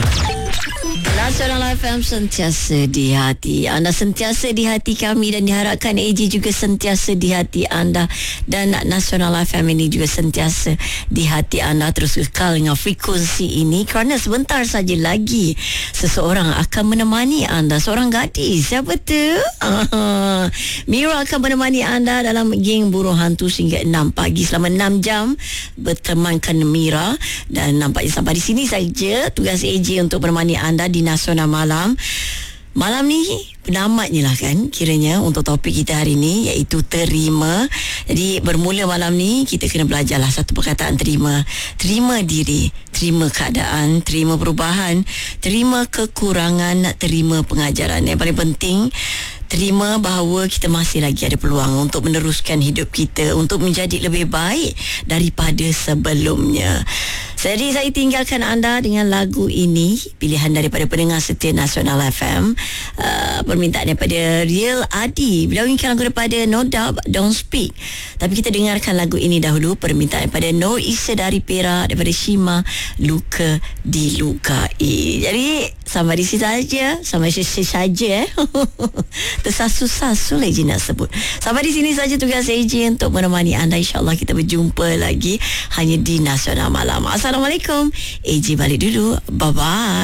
Nasional FM sentiasa di hati anda, sentiasa di hati kami, dan diharapkan AG juga sentiasa di hati anda, dan Nasional FM ini juga sentiasa di hati anda, terus kekal dengan frekuensi ini, kerana sebentar saja lagi seseorang akan menemani anda, seorang gadis. Siapa tu? Mira akan menemani anda dalam geng Burung Hantu sehingga 6 pagi, selama 6 jam bertemankan Mira, dan nampaknya sampai di sini saja tugas AG untuk menemani anda di Nasional Malam. Malam ni penamatnya lah kan kiranya untuk topik kita hari ni, iaitu terima. Jadi bermula malam ni kita kena belajarlah satu perkataan terima. Terima diri, terima keadaan, terima perubahan, terima kekurangan, terima pengajaran. Yang paling penting, terima bahawa kita masih lagi ada peluang untuk meneruskan hidup kita, untuk menjadi lebih baik daripada sebelumnya. Jadi saya tinggalkan anda dengan lagu ini, pilihan daripada pendengar setia Nasional FM, permintaan daripada Real Adi. Beliau inginkan lagu daripada No Doubt, Don't Speak. Tapi kita dengarkan lagu ini dahulu, permintaan daripada Nur Isa dari Perak, daripada Shima, Luka Dilukai. Jadi sampai di sini saja, sampai di sini saja tersasul-sasul lagi nak sebut. Sampai di sini saja tugas AJ untuk menemani anda. InsyaAllah kita berjumpa lagi hanya di Nasional Malam. Assalamualaikum. AJ balik dulu. Bye-bye.